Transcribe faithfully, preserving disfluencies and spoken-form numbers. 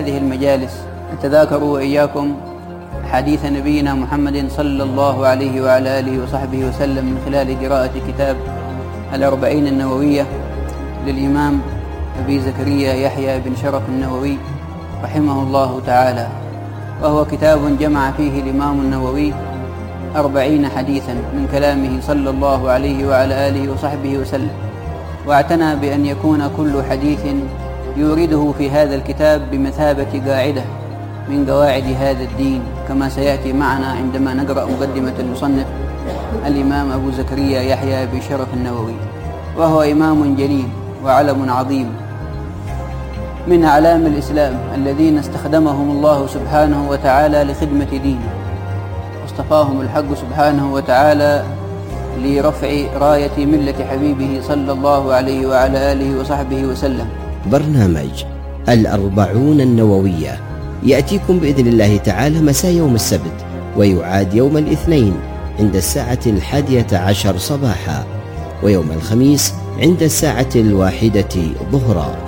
هذه المجالس نتذاكر وإياكم حديث نبينا محمد صلى الله عليه وعلى آله وصحبه وسلم من خلال قراءة كتاب الأربعين النووية للإمام أبي زكريا يحيى بن شرف النووي رحمه الله تعالى، وهو كتاب جمع فيه الإمام النووي أربعين حديثا من كلامه صلى الله عليه وعلى آله وصحبه وسلم، واعتنى بأن يكون كل حديث يورده في هذا الكتاب بمثابة قاعدة من قواعد هذا الدين، كما سيأتي معنا عندما نقرأ مقدمة المصنف الإمام أبو زكريا يحيى بن شرف النووي، وهو إمام جليل وعلم عظيم من أعلام الإسلام الذين استخدمهم الله سبحانه وتعالى لخدمة دينه، واصطفاهم الحق سبحانه وتعالى لرفع راية ملة حبيبه صلى الله عليه وعلى آله وصحبه وسلم. برنامج الأربعون النووية يأتيكم بإذن الله تعالى مساء يوم السبت، ويعاد يوم الاثنين عند الساعة الحادية عشر صباحا، ويوم الخميس عند الساعة الواحدة ظهرا.